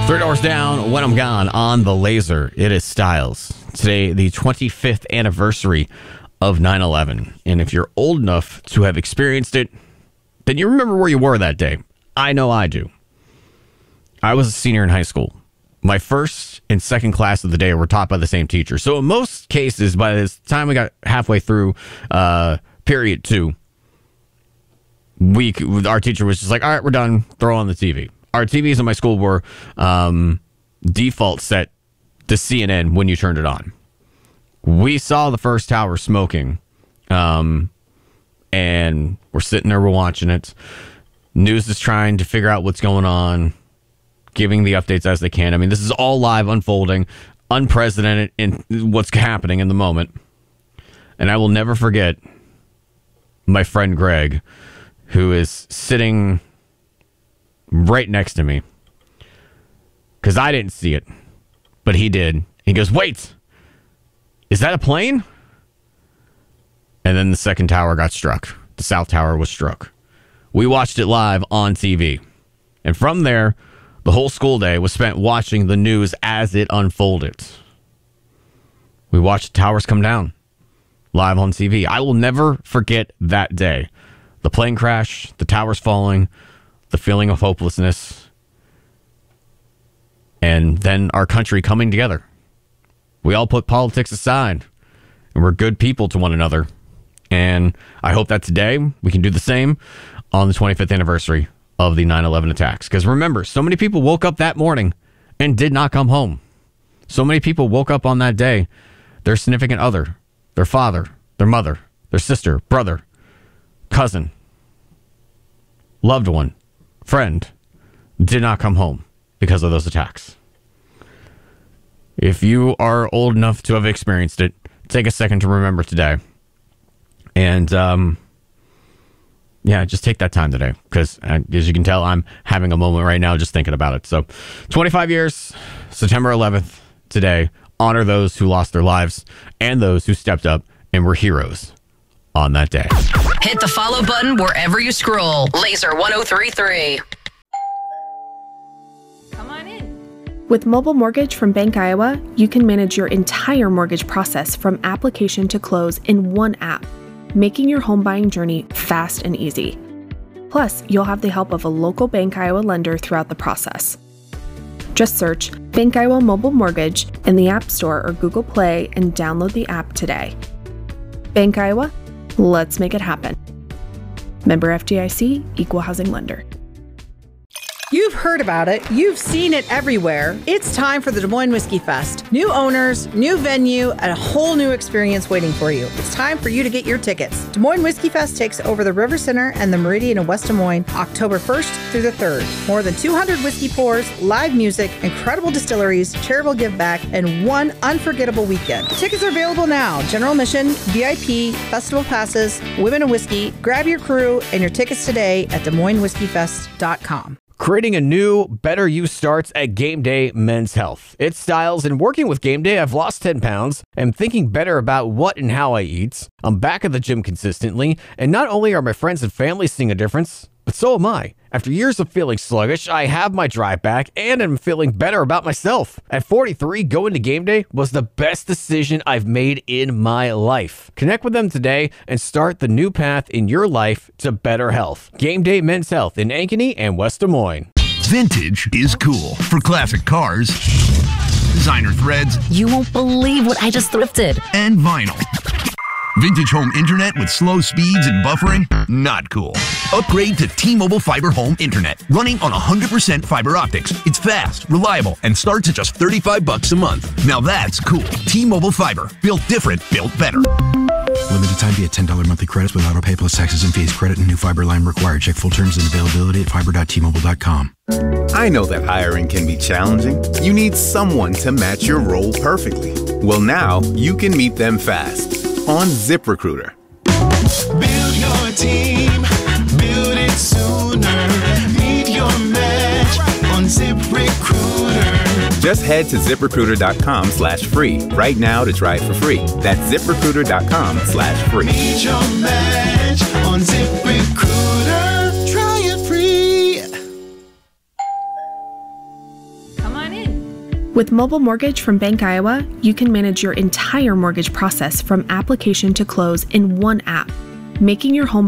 3 doors down, When I'm Gone on the Laser. It is Styles. Today, the 25th anniversary of 9/11. And if you're old enough to have experienced it, then you remember where you were that day. I know I do. I was a senior in high school. My first and second class of the day were taught by the same teacher. So in most cases, by the time we got halfway through period 2, our teacher was just like, all right, we're done. Throw on the TV. Our TVs in my school were default set to CNN when you turned it on. We saw the first tower smoking, and we're sitting there, we're watching it. News is trying to figure out what's going on, giving the updates as they can. I mean, this is all live, unfolding, unprecedented in what's happening in the moment. And I will never forget my friend Greg, who is sitting right next to me, because I didn't see it, but he did. He goes, wait, is that a plane? And then the second tower got struck. The South Tower was struck. We watched it live on TV. And from there, the whole school day was spent watching the news as it unfolded. We watched the towers come down live on TV. I will never forget that day. The plane crash, the towers falling, the feeling of hopelessness, and then our country coming together. We all put politics aside, and we're good people to one another. And I hope that today we can do the same on the 25th anniversary of the 9/11 attacks. Because remember, so many people woke up that morning and did not come home. So many people woke up on that day, their significant other, their father, their mother, their sister, brother, cousin, loved one, friend, did not come home because of those attacks. If you are old enough to have experienced it, take a second to remember today. And, just take that time today, because as you can tell, I'm having a moment right now just thinking about it. So 25 years, September 11th, today, honor those who lost their lives and those who stepped up and were heroes on that day. Hit the follow button wherever you scroll. Laser 103.3. Come on in. With Mobile Mortgage from Bank Iowa, you can manage your entire mortgage process from application to close in one app, making your home buying journey fast and easy. Plus, you'll have the help of a local Bank Iowa lender throughout the process. Just search Bank Iowa Mobile Mortgage in the App Store or Google Play and download the app today. Bank Iowa, let's make it happen. Member FDIC, Equal Housing Lender. You've heard about it. You've seen it everywhere. It's time for the Des Moines Whiskey Fest. New owners, new venue, and a whole new experience waiting for you. It's time for you to get your tickets. Des Moines Whiskey Fest takes over the River Center and the Meridian in West Des Moines, October 1st through the 3rd. More than 200 whiskey pours, live music, incredible distilleries, charitable give back, and one unforgettable weekend. Tickets are available now. General admission, VIP, festival passes, women in whiskey. Grab your crew and your tickets today at DesMoinesWhiskeyFest.com. Creating a new, better you starts at Game Day Men's Health. It's Styles, and working with Game Day, I've lost 10 pounds. I'm thinking better about what and how I eat. I'm back at the gym consistently, and not only are my friends and family seeing a difference, but so am I. After years of feeling sluggish, I have my drive back, and I'm feeling better about myself. At 43, going to Game Day was the best decision I've made in my life. Connect with them today and start the new path in your life to better health. Game Day Men's Health in Ankeny and West Des Moines. Vintage is cool. For classic cars, designer threads, You won't believe what I just thrifted. and vinyl. Vintage home internet with slow speeds and buffering? Not cool. Upgrade to T-Mobile Fiber Home Internet, running on 100% fiber optics. It's fast, reliable, and starts at just $35 a month. Now that's cool. T-Mobile Fiber. Built different, built better. Limited time via $10 monthly credits with auto pay plus taxes and fees. Credit and new fiber line required. Check full terms and availability at fiber.tmobile.com. I know that hiring can be challenging. You need someone to match your role perfectly. Well, now you can meet them fast on ZipRecruiter. Build your team, build it sooner. Meet your match on ZipRecruiter. Just head to ZipRecruiter.com/free right now to try it for free. That's ZipRecruiter.com/free. Meet your match on ZipRecruiter. Try it free. Come on on in. With Mobile Mortgage from Bank Iowa, you can manage your entire mortgage process from application to close in one app, making your home